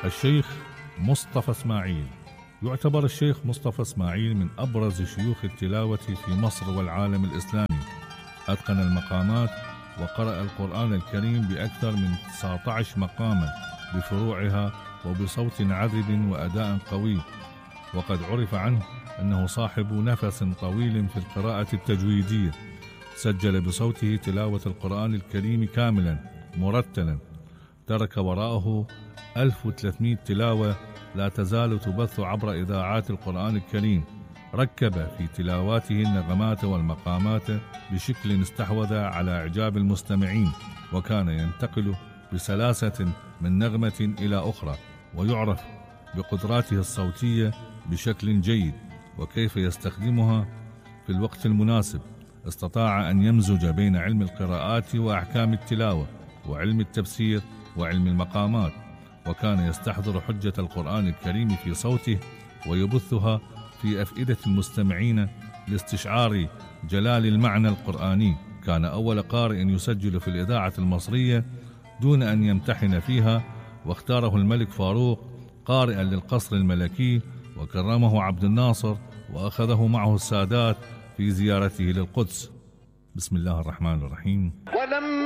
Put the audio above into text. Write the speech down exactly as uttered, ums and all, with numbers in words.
الشيخ مصطفى إسماعيل. يعتبر الشيخ مصطفى إسماعيل من أبرز شيوخ التلاوة في مصر والعالم الإسلامي. أتقن المقامات وقرأ القرآن الكريم بأكثر من تسعة عشر مقاما بفروعها وبصوت عذب وأداء قوي، وقد عرف عنه أنه صاحب نفس طويل في القراءة التجويدية. سجل بصوته تلاوة القرآن الكريم كاملا مرتلا، ترك وراءه ألف وثلاثمائة تلاوة لا تزال تبث عبر إذاعات القرآن الكريم. ركب في تلاواته النغمات والمقامات بشكل استحوذ على إعجاب المستمعين، وكان ينتقل بسلاسة من نغمة إلى أخرى، ويعرف بقدراته الصوتية بشكل جيد وكيف يستخدمها في الوقت المناسب. استطاع أن يمزج بين علم القراءات وأحكام التلاوة وعلم التفسير وعلم المقامات، وكان يستحضر حجة القرآن الكريم في صوته ويبثها في أفئدة المستمعين لاستشعار جلال المعنى القرآني. كان أول قارئ يسجل في الإذاعة المصرية دون أن يمتحن فيها، واختاره الملك فاروق قارئا للقصر الملكي، وكرمه عبد الناصر وأخذه معه السادات في زيارته للقدس. بسم الله الرحمن الرحيم.